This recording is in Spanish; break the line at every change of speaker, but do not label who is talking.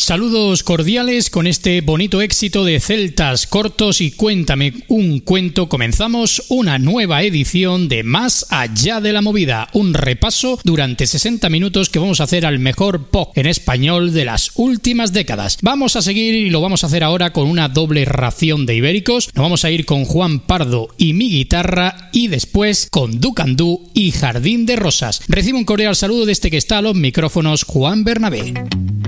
Saludos cordiales con este bonito éxito de Celtas Cortos y Cuéntame un cuento. Comenzamos una nueva edición de Más allá de la movida, un repaso durante 60 minutos que vamos a hacer al mejor pop en español de las últimas décadas. Vamos a seguir y lo vamos a hacer ahora con una doble ración de ibéricos. Nos vamos a ir con Juan Pardo y mi guitarra y después con Ducandú y Jardín de Rosas. Recibo un cordial saludo de este que está a los micrófonos, Juan Bernabé.